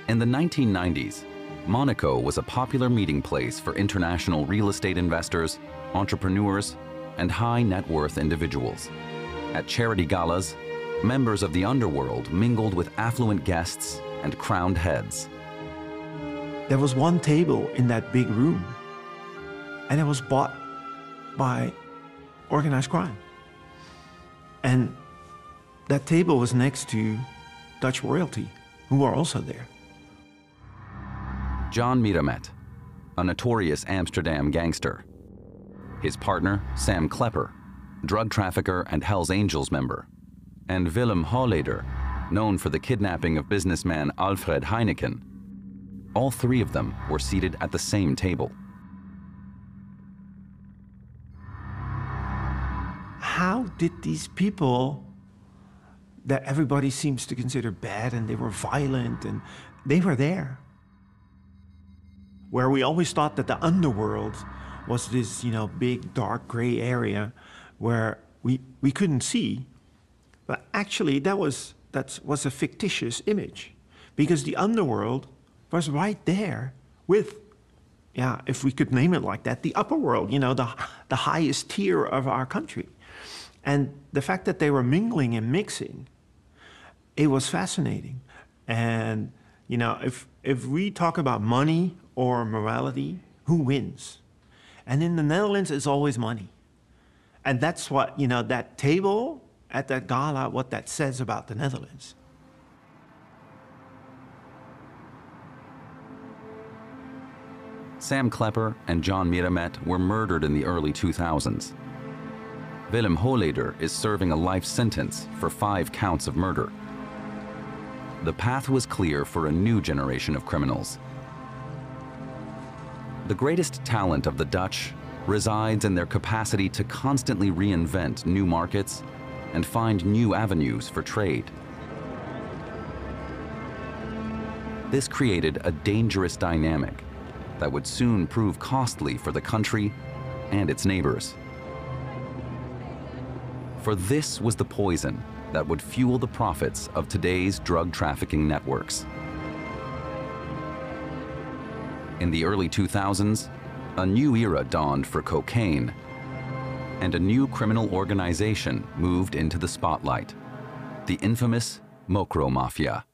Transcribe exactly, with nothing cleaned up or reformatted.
In the nineteen nineties, Monaco was a popular meeting place for international real estate investors, entrepreneurs, and high net worth individuals. At charity galas, members of the underworld mingled with affluent guests and crowned heads. There was one table in that big room, and it was bought by organized crime. And that table was next to Dutch royalty, who were also there. John Miramet, a notorious Amsterdam gangster. His partner, Sam Klepper, drug trafficker and Hells Angels member. And Willem Holleder, known for the kidnapping of businessman Alfred Heineken. All three of them were seated at the same table. How did these people that everybody seems to consider bad and they were violent and they were there? Where we always thought that the underworld was this, you know, big dark gray area where we, we couldn't see. But actually that was, that was a fictitious image, because the underworld was right there with, yeah, if we could name it like that, the upper world, you know, the, the highest tier of our country. And the fact that they were mingling and mixing, it was fascinating. And, you know, if, if we talk about money or morality, who wins? And in the Netherlands, it's always money. And that's what, you know, that table at that gala, what that says about the Netherlands. Sam Klepper and John Miramet were murdered in the early two thousands. Willem Holleder is serving a life sentence for five counts of murder. The path was clear for a new generation of criminals. The greatest talent of the Dutch resides in their capacity to constantly reinvent new markets and find new avenues for trade. This created a dangerous dynamic that would soon prove costly for the country and its neighbors. For this was the poison that would fuel the profits of today's drug trafficking networks. In the early two thousands, a new era dawned for cocaine, and a new criminal organization moved into the spotlight, the infamous Mokro Mafia.